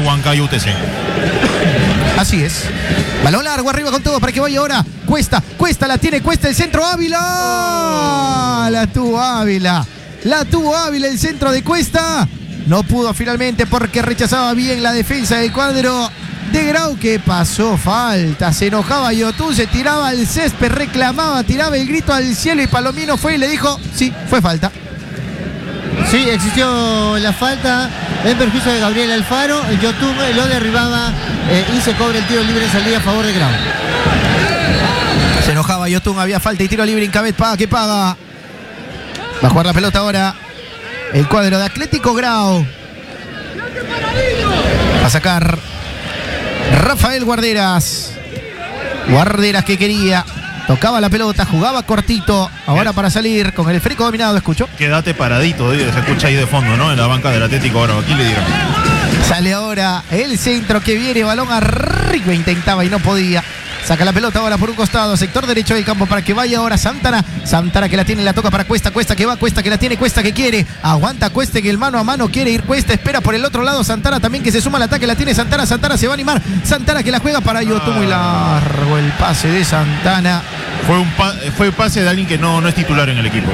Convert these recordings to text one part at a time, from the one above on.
Huancayo UTC. Así es. Balón largo arriba con todo para que vaya ahora. Cuesta la tiene Cuesta, el centro Ávila. La tuvo Ávila el centro de Cuesta. No pudo finalmente porque rechazaba bien la defensa del cuadro de Grau. Que pasó falta, se enojaba Yotun, se tiraba al césped, reclamaba, tiraba el grito al cielo y Palomino fue y le dijo, sí, fue falta. Sí, existió la falta en perjuicio de Gabriel Alfaro. Yotun lo derribaba y se cobra el tiro libre en salida a favor de Grau. Se enojaba Yotun, había falta y tiro libre. Incabet paga, que paga. Va a jugar la pelota ahora el cuadro de Atlético Grau. Va a sacar Rafael Guarderas. Guarderas que quería. Tocaba la pelota, jugaba cortito. Ahora para salir con el esférico dominado, escucho. Quédate paradito, se escucha ahí de fondo, ¿no? En la banca del Atlético Grau. Aquí le dieron. Sale ahora el centro que viene, balón arriba, intentaba y no podía. Saca la pelota ahora por un costado, sector derecho del campo para que vaya ahora Santana. Santana que la tiene, la toca para Cuesta. Cuesta que va, Cuesta que la tiene, Cuesta que quiere. Aguanta Cuesta que el mano a mano quiere ir Cuesta. Espera por el otro lado Santana también que se suma al ataque. La tiene Santana, Santana se va a animar. Santana que la juega para Yotun, muy largo el pase de Santana. Fue un pase de alguien que no es titular en el equipo.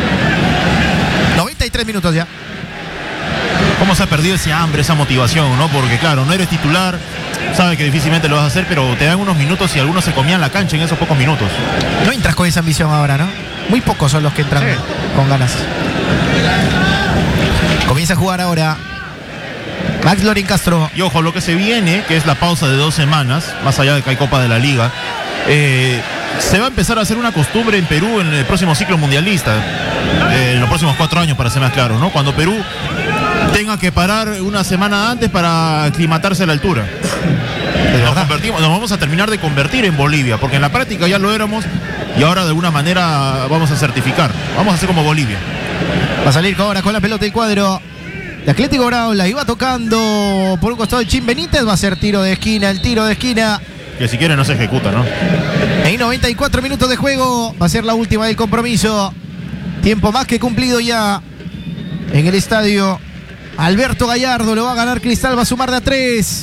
93 minutos ya. ¿Cómo se ha perdido ese hambre, esa motivación, no? Porque claro, no eres titular, sabes que difícilmente lo vas a hacer, pero te dan unos minutos y algunos se comían la cancha en esos pocos minutos. No entras con esa ambición ahora, ¿no? Muy pocos son los que entran con ganas. Comienza a jugar ahora Max Lorin Castro. Y ojo, lo que se viene, que es la pausa de 2 semanas, más allá de que hay Copa de la Liga, se va a empezar a hacer una costumbre en Perú en el próximo ciclo mundialista, en los próximos 4 años, para ser más claro, ¿no? Cuando Perú tenga que parar una semana antes para aclimatarse a la altura. Nos vamos a terminar de convertir en Bolivia, porque en la práctica ya lo éramos y ahora de alguna manera vamos a certificar. Vamos a hacer como Bolivia. Va a salir ahora con la pelota el cuadro de Atlético Grau. La iba tocando por un costado el Chin Benítez. Va a ser tiro de esquina, el tiro de esquina. Que si quiere no se ejecuta, ¿no? En 94 minutos de juego va a ser la última del compromiso. Tiempo más que cumplido ya en el estadio Alberto Gallardo. Lo va a ganar Cristal, va a sumar de a 3.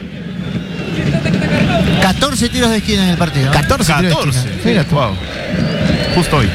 14 tiros de esquina en el partido. 14 tiros de esquina. Fíjate. Wow. Justo hoy.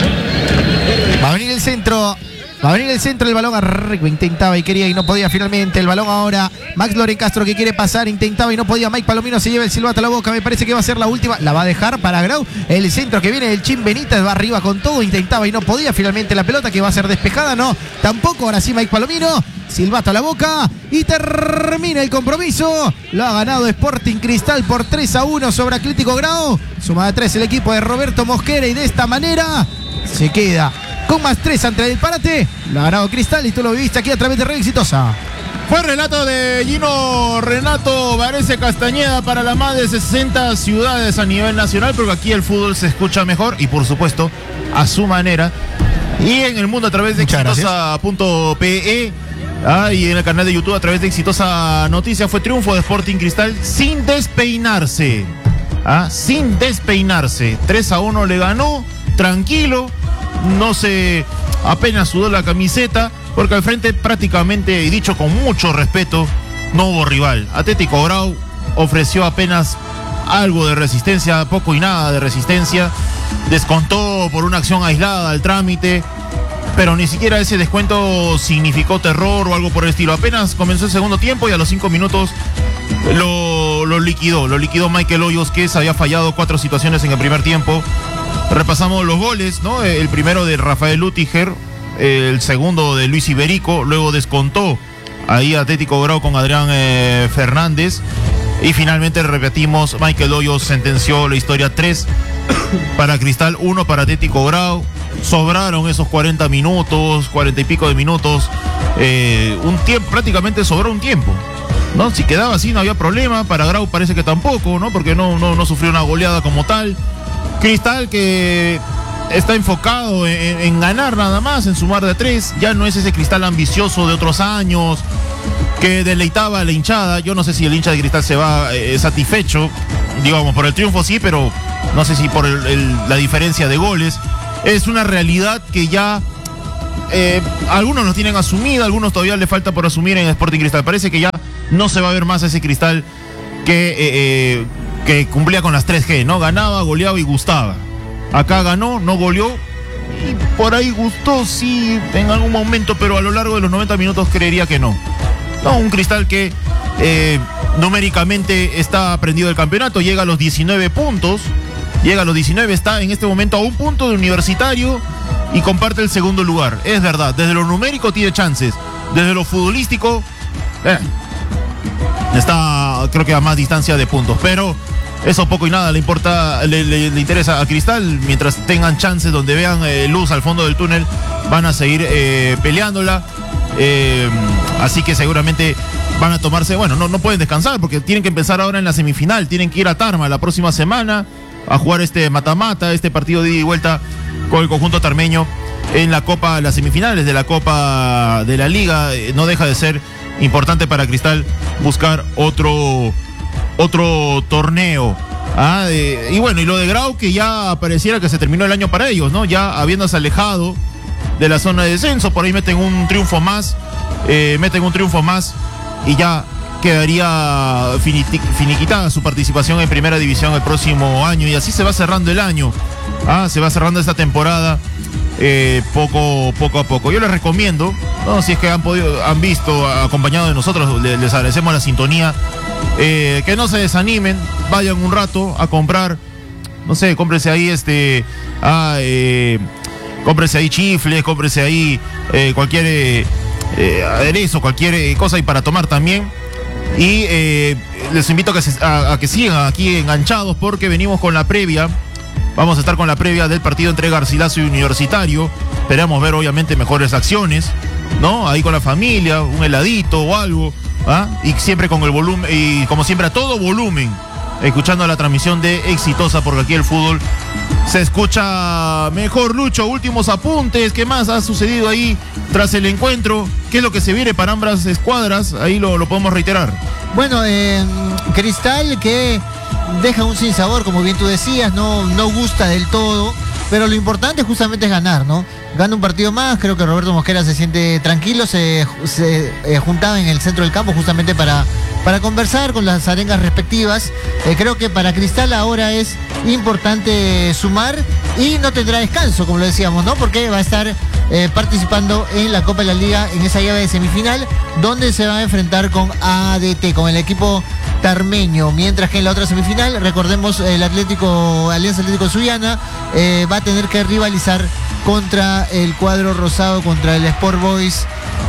Va a venir el centro. Va a venir el centro, el balón arriba, intentaba y quería y no podía finalmente. El balón ahora, Max Loren Castro que quiere pasar, intentaba y no podía. Mike Palomino se lleva el silbato a la boca, me parece que va a ser la última. La va a dejar para Grau. El centro que viene del Chin Benítez, va arriba con todo, intentaba y no podía. Finalmente la pelota que va a ser despejada, no, tampoco. Ahora sí Mike Palomino, silbato a la boca y termina el compromiso. Lo ha ganado Sporting Cristal por 3-1 sobre Atlético Grau. Suma de 3 el equipo de Roberto Mosquera y de esta manera se queda con más 3 ante el parate. Lo ha ganado Cristal y tú lo viviste aquí a través de Red Exitosa. Fue el relato de Gino Renato Varese Castañeda para las más de 60 ciudades a nivel nacional, porque aquí el fútbol se escucha mejor y por supuesto a su manera. Y en el mundo a través de exitosa.pe y en el canal de YouTube a través de Exitosa Noticias. Fue triunfo de Sporting Cristal sin despeinarse. Sin despeinarse. 3-1 le ganó, tranquilo. No se apenas sudó la camiseta, porque al frente prácticamente, y dicho con mucho respeto, no hubo rival. Atlético Grau ofreció apenas algo de resistencia, poco y nada de resistencia. Descontó por una acción aislada al trámite, pero ni siquiera ese descuento significó terror o algo por el estilo. Apenas comenzó el segundo tiempo y a los 5 minutos lo liquidó Michael Hoyos, que se había fallado 4 situaciones en el primer tiempo. Repasamos los goles, ¿no? El primero de Rafael Lutiger, el segundo de Luis Iberico, luego descontó ahí Atlético Grau con Adrián Fernández y finalmente repetimos, Michael Hoyos sentenció la historia. 3 para Cristal, 1 para Atlético Grau. Sobraron esos 40 minutos, 40 y pico de minutos, un tiempo, prácticamente sobró un tiempo, ¿no? Si quedaba así no había problema. Para Grau parece que tampoco, ¿no? Porque no sufrió una goleada como tal. Cristal que está enfocado en ganar nada más, en sumar de 3. Ya no es ese Cristal ambicioso de otros años que deleitaba a la hinchada. Yo no sé si el hincha de Cristal se va satisfecho, digamos, por el triunfo sí, pero no sé si por la diferencia de goles. Es una realidad que ya algunos los tienen asumida, algunos todavía le falta por asumir en Sporting Cristal. Parece que ya no se va a ver más a ese Cristal que cumplía con las 3G, ¿no? Ganaba, goleaba y gustaba. Acá ganó, no goleó y por ahí gustó, sí, en algún momento, pero a lo largo de los 90 minutos creería que no. No, un Cristal que numéricamente está prendido del campeonato, llega a los 19 puntos, está en este momento a un punto de Universitario y comparte el segundo lugar. Es verdad, desde lo numérico tiene chances, desde lo futbolístico está, creo que a más distancia de puntos, pero eso poco y nada le importa, le interesa a Cristal. Mientras tengan chances donde vean luz al fondo del túnel, van a seguir peleándola, así que seguramente van a tomarse, bueno, no pueden descansar porque tienen que empezar ahora en la semifinal, tienen que ir a Tarma la próxima semana a jugar este mata-mata, este partido de ida y vuelta con el conjunto tarmeño en las semifinales de la Copa de la Liga. No deja de ser importante para Cristal buscar otro torneo. Y bueno, y lo de Grau, que ya pareciera que se terminó el año para ellos, ¿no? Ya habiéndose alejado de la zona de descenso, por ahí meten un triunfo más y ya quedaría finiquitada su participación en Primera División el próximo año, y así se va cerrando el año. Se va cerrando esta temporada poco a poco. Yo les recomiendo, ¿no? Si es que han visto, acompañado de nosotros, les agradecemos la sintonía, que no se desanimen, vayan un rato a comprar, no sé, cómprese ahí cómprese ahí chifles, cómprese ahí cualquier aderezo, cualquier cosa y para tomar también. Y les invito a que sigan aquí enganchados porque venimos con la previa. Vamos a estar con la previa del partido entre Garcilaso y Universitario. Esperamos ver obviamente mejores acciones, ¿no? Ahí con la familia, un heladito o algo, y siempre con el volumen, y como siempre a todo volumen, escuchando la transmisión de Exitosa, porque aquí el fútbol se escucha mejor. Lucho, últimos apuntes, ¿qué más ha sucedido ahí tras el encuentro? ¿Qué es lo que se viene para ambas escuadras? Ahí lo podemos reiterar. Bueno, Cristal que deja un sinsabor, como bien tú decías, no gusta del todo, pero lo importante justamente es ganar, ¿no? Gana un partido más, creo que Roberto Mosquera se siente tranquilo, se juntaba en el centro del campo justamente para conversar con las arengas respectivas. Creo que para Cristal ahora es importante sumar y no tendrá descanso, como lo decíamos, ¿no? Porque va a estar participando en la Copa de la Liga, en esa llave de semifinal, donde se va a enfrentar con ADT, con el equipo tarmeño, mientras que en la otra semifinal, recordemos, el Alianza Atlético Sullana va a tener que rivalizar contra el cuadro rosado, contra el Sport Boys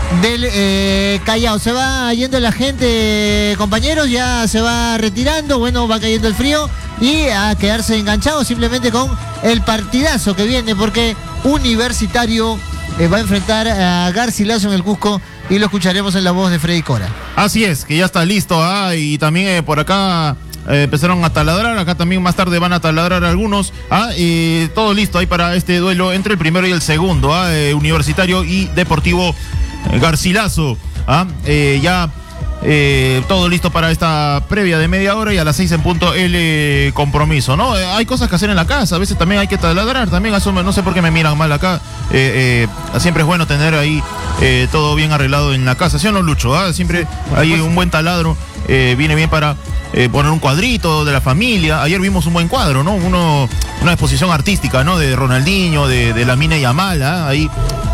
del Callao. Se va yendo la gente, compañeros, ya se va retirando, bueno, va cayendo el frío y a quedarse enganchados simplemente con el partidazo que viene, porque Universitario va a enfrentar a Garcilaso en el Cusco y lo escucharemos en la voz de Freddy Cora. Así es, que ya está listo, y también por acá empezaron a taladrar, acá también más tarde van a taladrar algunos, y todo listo ahí para este duelo entre el primero y el segundo, Universitario y Deportivo Garcilaso, ya todo listo para esta previa de media hora, y a las 6 en punto el compromiso, ¿no? Hay cosas que hacer en la casa, a veces también hay que taladrar, también no sé por qué me miran mal acá, siempre es bueno tener ahí todo bien arreglado en la casa, ¿sí o no, Lucho? Siempre hay un buen taladro, viene bien para poner un cuadrito de la familia. Ayer vimos un buen cuadro, ¿no? Una exposición artística, ¿no? De Ronaldinho, de Lamine Yamal, ahí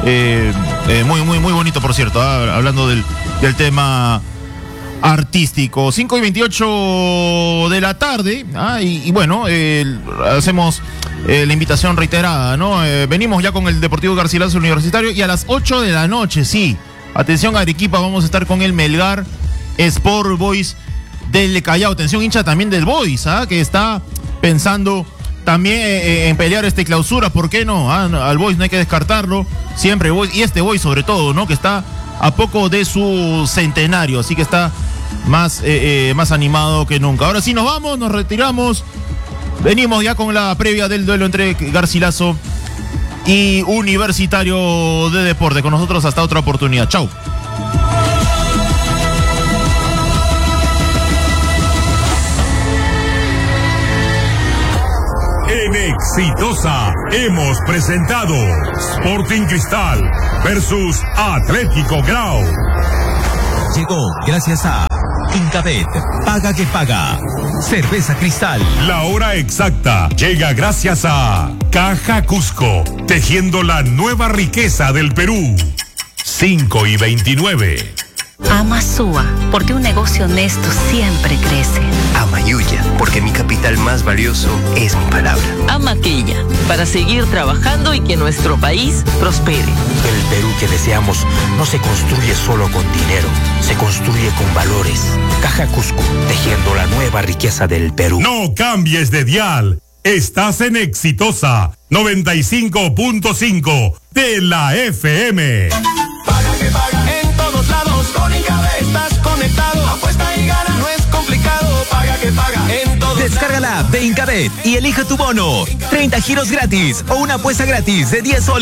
muy bonito, por cierto, hablando del tema artístico. 5:28 de la tarde, y bueno, hacemos la invitación reiterada, ¿no? Venimos ya con el Deportivo Garcilaso Universitario, y a las 8 de la noche, sí, atención Arequipa, vamos a estar con el Melgar Sport Boys del Callao. Atención hincha también del Boys, que está pensando también en pelear clausura, ¿por qué no? Al Boys no hay que descartarlo, siempre Boys, y este Boys sobre todo, ¿no? Que está a poco de su centenario, así que está más animado que nunca. Ahora sí nos vamos, nos retiramos, venimos ya con la previa del duelo entre Garcilaso y Universitario de Deporte. Con nosotros hasta otra oportunidad. Chau. En Exitosa hemos presentado Sporting Cristal versus Atlético Grau. Llegó gracias a Incabet, paga que paga. Cerveza Cristal. La hora exacta llega gracias a Caja Cusco, tejiendo la nueva riqueza del Perú. 5:29. Ama Sua, porque un negocio honesto siempre crece. Ama Yuya, porque mi capital más valioso es mi palabra. Ama Quilla, para seguir trabajando y que nuestro país prospere. El Perú que deseamos no se construye solo con dinero, se construye con valores. Caja Cusco, tejiendo la nueva riqueza del Perú. No cambies de dial. Estás en Exitosa 95.5 de la FM. Paga que paga en todos lados. Con Incabet estás conectado. Apuesta y gana, no es complicado. Paga que paga en todos Descarga la app de Incabet y elige tu bono. 30 giros gratis o una apuesta gratis de 10 soles.